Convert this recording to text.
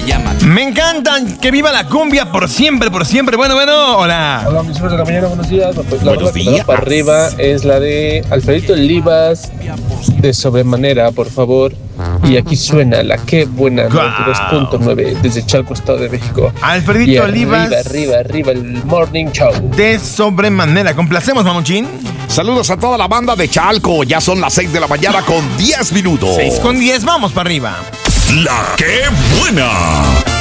llama. Me encantan, que viva la cumbia por siempre, por siempre. Bueno, hola. Hola, mis hijos de la mañana, buenos días. Pues la Buenos rola que me da días. para arriba es la de Alfredito Olivas, de Sobremanera, por favor. Y aquí suena la Qué Buena, Guau. 92.9, desde Chalco, Estado de México. Alfredito Y Olivas. arriba, el Morning Show. De sobremanera. Complacemos, mamuchín. Saludos a toda la banda de Chalco. Ya son las 6 de la mañana con 10 minutos. 6 con 10, vamos para arriba. La que buena.